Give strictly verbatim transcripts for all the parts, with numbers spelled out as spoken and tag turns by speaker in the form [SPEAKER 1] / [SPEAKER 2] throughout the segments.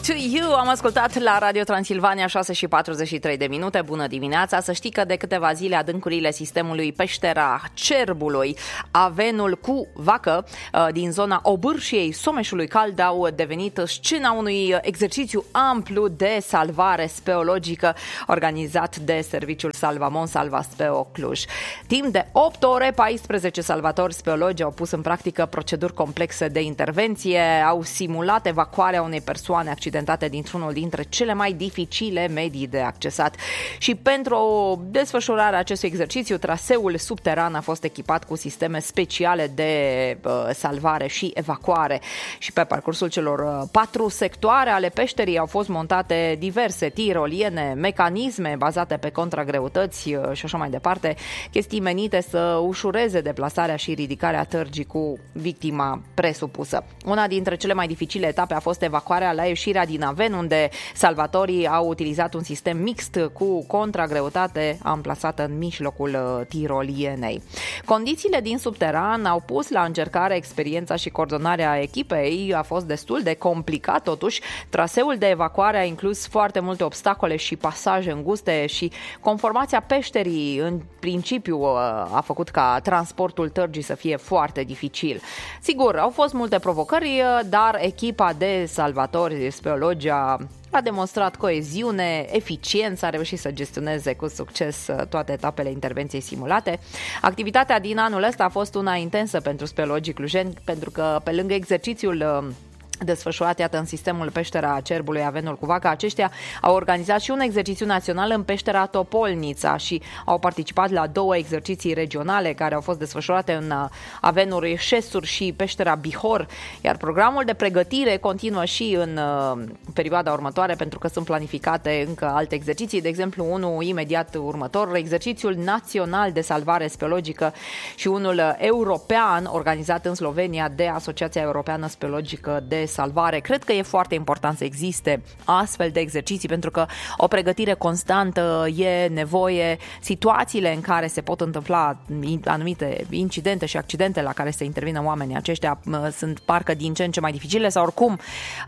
[SPEAKER 1] to You. Am ascultat la Radio Transilvania, șase și patruzeci și trei de minute. Bună dimineața! Să știi că de câteva zile adâncurile sistemului Peștera Cerbului, Avenul cu Vacă, din zona Obârșiei, Someșului Cald, au devenit scena unui exercițiu amplu de salvare speologică organizat de serviciul Salvamon Salva Speo Cluj. Timp de opt ore, paisprezece salvatori speologi au pus în practică proceduri complexe de intervenție, au simulat evacuarea unei persoane accidentate dintr-unul dintre cele mai dificile medii de accesat. Și pentru desfășurarea acestui exercițiu, traseul subteran a fost echipat cu sisteme speciale de uh, salvare și evacuare. Și pe parcursul celor uh, patru sectoare ale peșterii au fost montate diverse tiroliene, mecanisme bazate pe contragreutăți uh, și așa mai departe, chestii menite să ușureze deplasarea și ridicarea târgii cu victima presupusă. Una dintre cele mai dificile etape a fost evacuarea la ieșirea din Aven, unde salvatorii au utilizat un sistem mixt cu contragreutate amplasată în mijlocul tirolienei. Condițiile din subteran au pus la încercare experiența și coordonarea echipei. A fost destul de complicat, totuși. Traseul de evacuare a inclus foarte multe obstacole și pasaje înguste și conformația peșterii în principiu a făcut ca transportul târgii să fie foarte dificil. Sigur, au fost multe provocări, dar echipa de salvatori speologi a a demonstrat coeziune, eficiență, a reușit să gestioneze cu succes toate etapele intervenției simulate. Activitatea din anul ăsta a fost una intensă pentru speologii clujeni, pentru că pe lângă exercițiul desfășurat, iată, în sistemul Peștera Cerbului, Avenul cu Vacă, aceștia au organizat și un exercițiu național în Peștera Topolnița și au participat la două exerciții regionale care au fost desfășurate în Avenuri Șesur și Peștera Bihor, iar programul de pregătire continuă și în perioada următoare, pentru că sunt planificate încă alte exerciții, de exemplu unul imediat următor, exercițiul național de salvare speologică și unul european organizat în Slovenia de Asociația Europeană Speologică de salvare. Cred că e foarte important să existe astfel de exerciții, pentru că o pregătire constantă e nevoie. Situațiile în care se pot întâmpla anumite incidente și accidente la care se intervină oamenii aceștia sunt parcă din ce în ce mai dificile sau oricum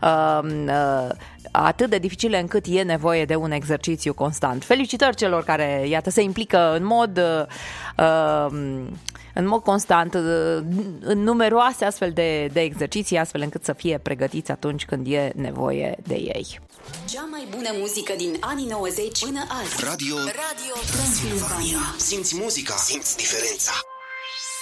[SPEAKER 1] atât de dificile încât e nevoie de un exercițiu constant. Felicitări celor care, iată, se implică în mod în mod constant în numeroase astfel de, de exerciții, astfel încât să fie pregătiți atunci când e nevoie de ei.
[SPEAKER 2] Cea mai bună muzică din anii nouăzeci până azi.
[SPEAKER 3] Radio, Radio Transilvania. Simți muzica, simți diferența.